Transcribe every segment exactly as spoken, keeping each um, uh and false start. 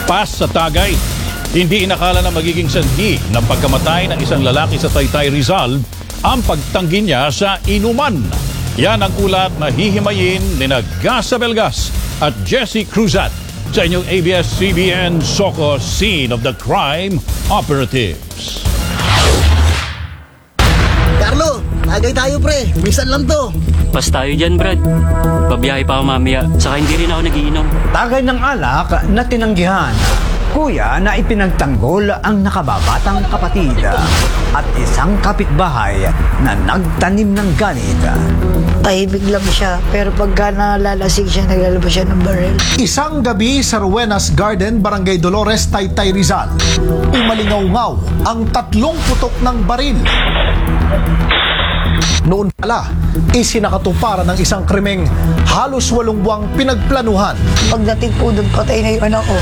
Pas sa Tagay. Hindi inakala na magiging sanhi ng pagkamatay ng isang lalaki sa Taytay, Rizal ang pagtanggi niya sa inuman. Yan ang ulat na hihimayin ni Gasa Belgas at Jesse Cruzat sa inyong A B S C B N Soko Scene of the Crime Operatives. Carlo, tagay tayo pre. Bisan lang to. Pas tayo dyan, Brad. Babiyahe pa ako mamaya. Saka hindi rin ako nagiinom. Tagay ng alak na tinanggihan. Kuya na ipinagtanggol ang nakababatang kapatid at isang kapitbahay na nagtanim ng ganit. Tahimik lang siya, pero pagka nalalasing siya, naglalabas siya ng baril. Isang gabi sa Ruenas Garden, Barangay Dolores, Taytay, Rizal. Umalingaw-ngaw ang tatlong putok ng baril. Noon pala, isinakatuparan ng isang krimeng halos walong buwang pinagplanuhan. Pagdating po doon, patay na yung anak ko.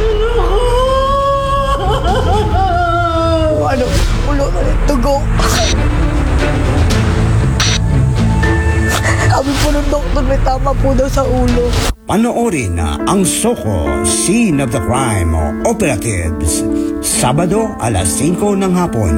Ano? Ulo na rin. Tugo. Sabi po ng doktor, may tama po daw sa ulo. Panoorin na ang Soko Scene of the Crime Operatives. Sabado, alas singko ng hapon.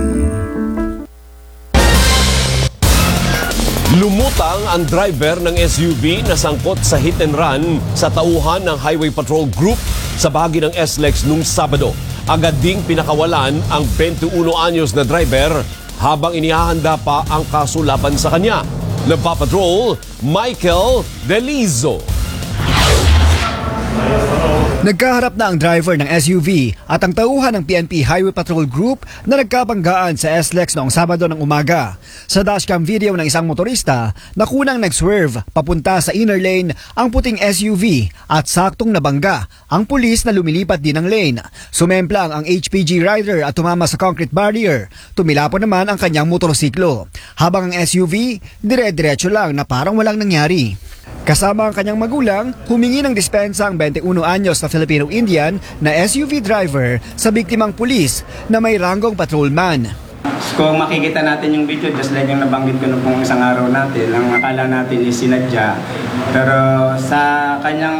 Lumutang ang driver ng S U V na sangkot sa hit and run sa tauhan ng Highway Patrol Group sa bahagi ng S L E X nung Sabado. Agad ding pinakawalan ang twenty-one anyos na driver habang inihahanda pa ang kaso laban sa kanya. Nagpapatrol, Michael Delizo. Nagkaharap na ang driver ng S U V at ang tauhan ng P N P Highway Patrol Group na nagkabanggaan sa S L E X noong Sabado ng umaga. Sa dashcam video ng isang motorista, nakunang nag-swerve papunta sa inner lane ang puting S U V at saktong nabangga ang pulis na lumilipat din ng lane. Sumemplang ang H P G rider at tumama sa concrete barrier. Tumilapon naman ang kanyang motorsiklo. Habang ang S U V, dire-diretso lang na parang walang nangyari. Kasama ang kanyang magulang, humingi ng dispensa ang twenty-one anyos na Filipino-Indian na S U V driver sa biktimang pulis na may ranggong patrolman. Kung makikita natin yung video, just like yung nabanggit ko nung isang araw natin, ang akala natin is sinadya. Pero sa kanyang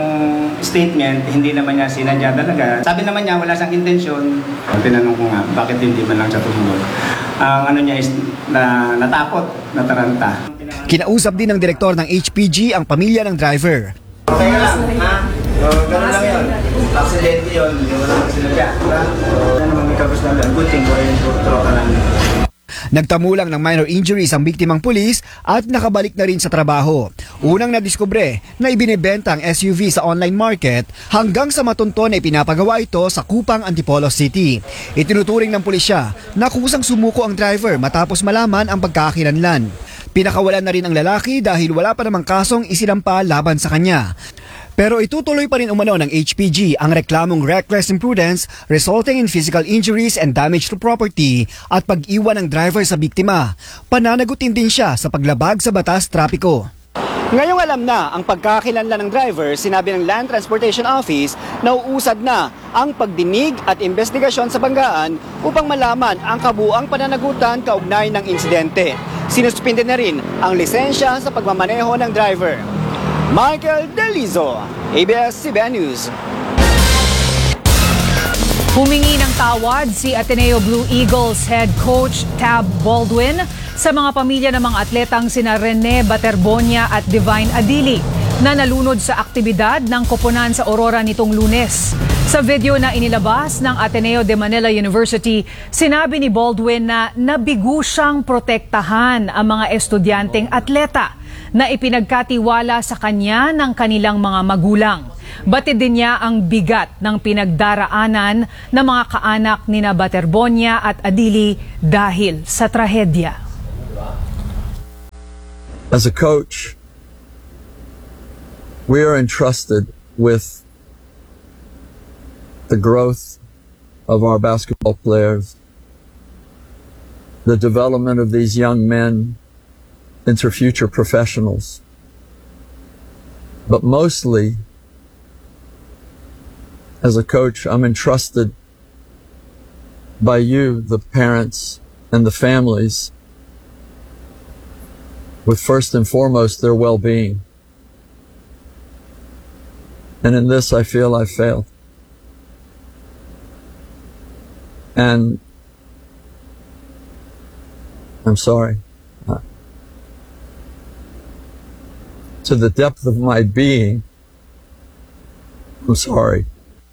statement, hindi naman niya sinadya talaga. Sabi naman niya, wala siyang intensyon. Tinanong ko nga, bakit hindi man lang siya tumunod? Ang ano niya is na, natakot, nataranta. Kinausap din ng direktor ng H P G ang pamilya ng driver. Okay lang, ha? So, ganun lang yun. Accident yun, hindi mo lang sinadya. So, ano naman may kagusto lang, good thing ko rin, turo ka lang. Nagtamulang ng minor injuries ang biktimang pulis at nakabalik na rin sa trabaho. Unang nadiskubre na ibinebenta ang S U V sa online market hanggang sa matunton na ipinapagawa ito sa Kupang, Antipolo City. Itinuturing ng pulisya na kusang sumuko ang driver matapos malaman ang pagkakakilanlan. Pinakawalan na rin ang lalaki dahil wala pa namang kasong isinampa laban sa kanya. Pero itutuloy pa rin umano ng H P G ang reklamong reckless imprudence resulting in physical injuries and damage to property at pag-iwan ng driver sa biktima. Pananagutin din siya sa paglabag sa batas trapiko. Ngayong alam na ang pagkakakilanlan ng driver, sinabi ng Land Transportation Office na uusad na ang pagdinig at investigasyon sa banggaan upang malaman ang kabuuang pananagutan kaugnay ng insidente. Sinuspinde na rin ang lisensya sa pagmamaneho ng driver. Michael Delizo, A B S C B N News. Humingi ng tawad si Ateneo Blue Eagles head coach Tab Baldwin sa mga pamilya ng mga atletang sina Rene Baterbonia at Divine Adili na nalunod sa aktibidad ng koponan sa Aurora nitong Lunes. Sa video na inilabas ng Ateneo de Manila University, sinabi ni Baldwin na nabigo siyang protektahan ang mga estudyanteng atleta na ipinagkatiwala sa kanya ng kanilang mga magulang. Batid din niya ang bigat ng pinagdaraanan ng mga kaanak ni na Baterbonia at Adili dahil sa trahedya. As a coach, we are entrusted with the growth of our basketball players, the development of these young men into future professionals. But mostly, as a coach, I'm entrusted by you, the parents and the families, with first and foremost their well-being. And in this, I feel I've failed. And I'm sorry. Uh, to the depth of my being, I'm sorry.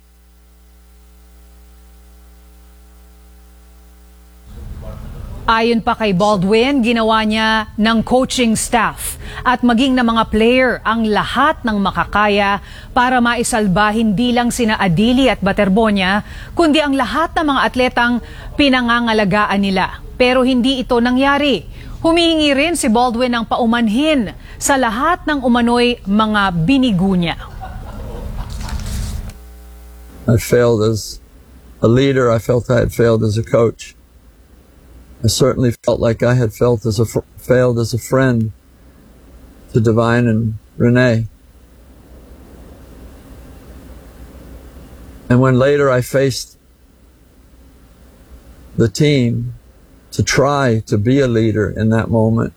Ayon pa kay Baldwin, ginawa niya ng coaching staff at maging ng mga player ang lahat ng makakaya para maisalba hindi lang sina Adili at Baterbonia, kundi ang lahat ng mga atletang pinangangalagaan nila. Pero hindi ito nangyari. Humihingi rin si Baldwin ng paumanhin sa lahat ng umano'y mga binigo niya. I failed as a leader. I felt I had failed as a coach. I certainly felt like I had felt as a fr- failed as a friend to Divine and Renee. And when later I faced the team to try to be a leader in that moment,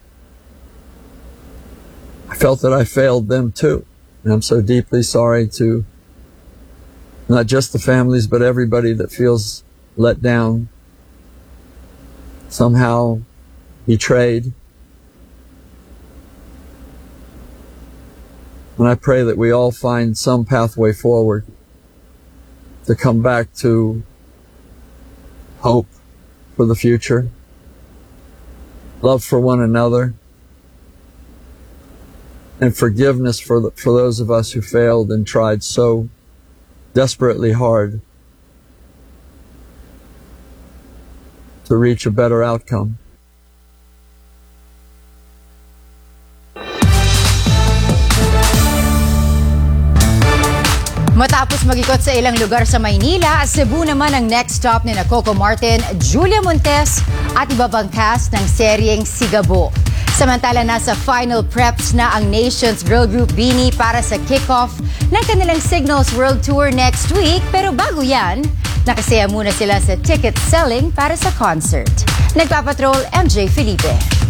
I felt that I failed them too. And I'm so deeply sorry to not just the families, but everybody that feels let down, somehow betrayed. And I pray that we all find some pathway forward to come back to hope for the future, love for one another, and forgiveness for the, for those of us who failed and tried so desperately hard to reach a better outcome. Matapos mag-ikot sa ilang lugar sa Maynila, Cebu naman ang next stop ni na Coco Martin, Julia Montes at iba pang cast ng seryeng Sigabo. Samantala nasa final preps na ang Nation's girl group BINI para sa kickoff ng kanilang Signals World Tour next week. Pero bago yan, nakasaya muna sila sa ticket selling para sa concert. Nagpapatrol M J Felipe.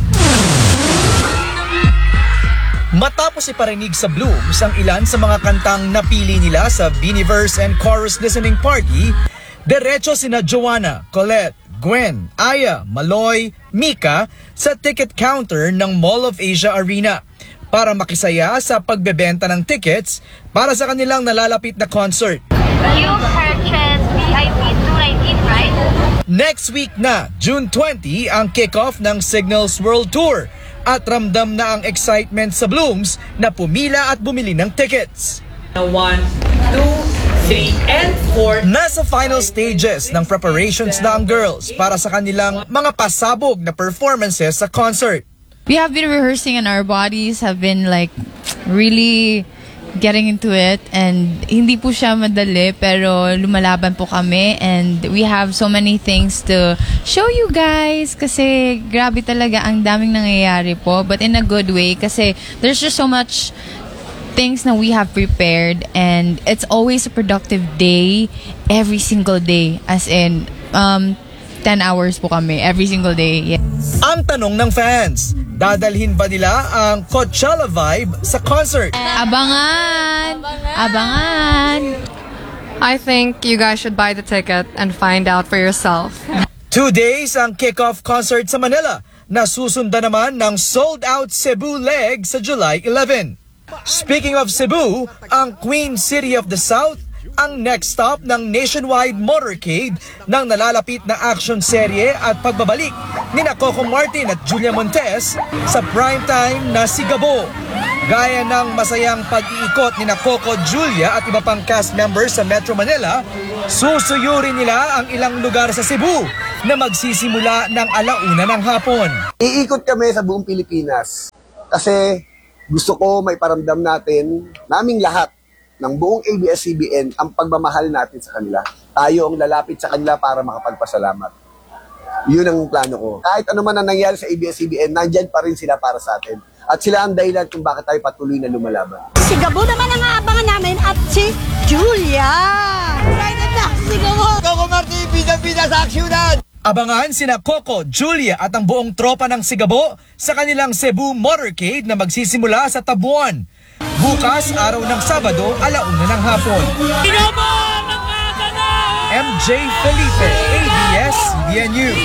Matapos iparinig sa Blooms ang ilan sa mga kantang napili nila sa Biniverse and Chorus Listening Party, diretso sina Joanna, Colette, Gwen, Aya, Maloy, Mika sa ticket counter ng Mall of Asia Arena para makisaya sa pagbebenta ng tickets para sa kanilang nalalapit na concert. You purchased V I P two nineteen, right? Next week na, June twentieth, ang kickoff ng Signals World Tour at ramdam na ang excitement sa Blooms na pumila at bumili ng tickets. One, two, three, and four. Nasa final stages ng preparations na ang girls para sa kanilang mga pasabog na performances sa concert. We have been rehearsing and our bodies have been like really getting into it, and hindi po siya madali pero lumalaban po kami, and we have so many things to show you guys kasi grabe talaga ang daming nangyayari po, but in a good way kasi there's just so much things na we have prepared, and it's always a productive day every single day, as in um ten hours po kami every single day. Yeah. Ang tanong ng fans, dadalhin ba nila ang Coachella vibe sa concert? Abangan! Abangan! I think you guys should buy the ticket and find out for yourself. Two days ang kick-off concert sa Manila na susundan naman ng sold-out Cebu leg sa July eleventh. Speaking of Cebu, ang Queen City of the South ang next stop ng nationwide motorcade ng nalalapit na action serye at pagbabalik ni na Coco Martin at Julia Montes sa primetime na Sigabo. Gaya ng masayang pag-iikot ni na Coco, Julia at iba pang cast members sa Metro Manila, susuyurin nila ang ilang lugar sa Cebu na magsisimula ng alauna ng hapon. Iikot kami sa buong Pilipinas kasi gusto ko may paramdam natin, naming lahat, ng buong A B S C B N ang pagmamahal natin sa kanila. Tayo ang lalapit sa kanila para makapagpasalamat. Yun ang plano ko. Kahit ano man ang nangyari sa A B S C B N, nandyan pa rin sila para sa atin. At sila ang dahilan kung bakit tayo patuloy na lumalaban. Si Gabo naman ang aabangan namin at si Julia. Excited na si Gabo. Coco Martin, bida-bida sa aksyonan! Abangan sina Coco, Julia at ang buong tropa ng Sigabo sa kanilang Cebu Motorcade na magsisimula sa Tabuan. Bukas, araw ng Sabado, alauna ng hapon. M J Felipe, A B S C B N News.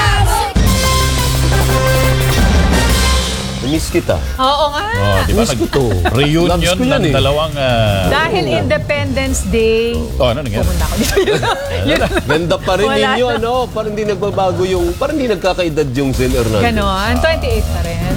Miss kita. Oo nga. Oh, di ba? Miss ko to. Reunion Loves ko yan ng eh. dalawang... ah, Dahil Independence Day, oh, ano nangyari? pumunta ako dito. Yun lang. Yun lang. Ganda pa rin Wala ninyo, na. ano? Parang hindi nagbabago yung... Parang hindi nagkakaedad yung Zen Hernandez. Ganon. twenty-eight pa rin.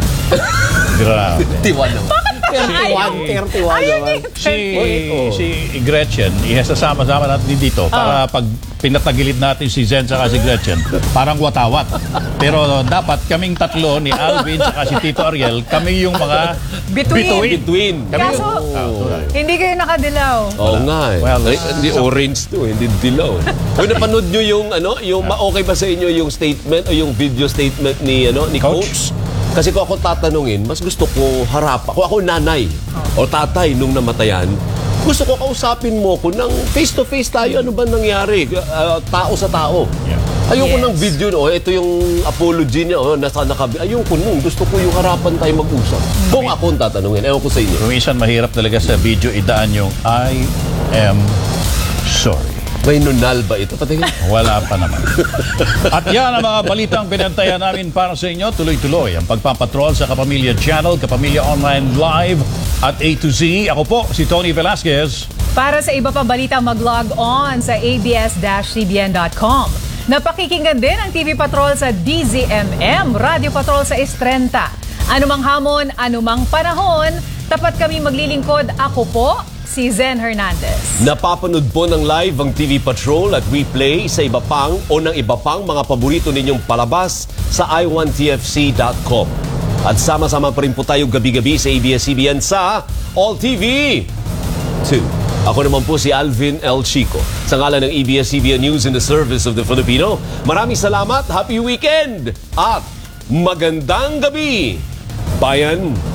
Grabe. thirty-one naman. thirty-one, thirty-one naman. Si, si Gretchen, ihasasama-sama natin dito para pag pinatagilid natin si Zen saka si Gretchen, parang watawat. Pero dapat kaming tatlo ni Alvin saka si Tito Ariel, kami yung mga Between. Between. Kami Kaso, yung, hindi kayo nakadilaw. Oo nga eh. Well, Ay, hindi orange to, hindi dilaw. Kung napanood nyo yung ano, yung ma-okay ba sa inyo yung statement o yung video statement ni ano ni coach? Kasi kung ako tatanungin, mas gusto ko harap. Kung ako nanay o tatay nung namatayan, gusto ko kausapin mo ko ng face-to-face tayo. Ano ba nangyari? Uh, tao sa tao. Ayoko Yes. ng video, no? Ito yung apology niya, oh, nasa nakabi. Ayoko nung, gusto ko yung harapan tayo mag-usap. Kung ako ang tatanungin, ewan ko sa inyo. Minsan mahirap talaga sa video idaan yung I am sorry. May nunal ba ito? Patingin. Wala pa naman. At yan ang mga balitang pinantayan namin para sa inyo. Tuloy-tuloy ang pagpapatrol sa Kapamilya Channel, Kapamilya Online Live at A to Z. Ako po, si Tony Velasquez. Para sa iba pang balita, mag-log on sa a b s dash c b n dot com. Napakikinggan din ang T V Patrol sa D Z M M, Radio Patrol sa Estrenta. Anumang hamon, anumang panahon, tapat kami maglilingkod. Ako po, si Zen Hernandez. Napapanood po ng live ang T V Patrol at replay sa iba pang o ng iba pang mga paborito ninyong palabas sa i one t f c dot com. At sama-sama pa rin po tayo gabi-gabi sa A B S C B N sa All T V two. Ako naman po si Alvin L. Chico. Sa ngalan ng A B S C B N News in the Service of the Filipino, maraming salamat, happy weekend, at magandang gabi, bayan!